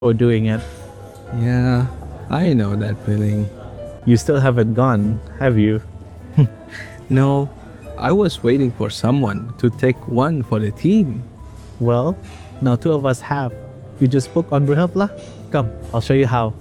for doing it. Yeah, I know that feeling. You still haven't gone, have you? No, I was waiting for someone to take one for the team. Well, now two of us have. You just book on Brihapla? Come, I'll show you how.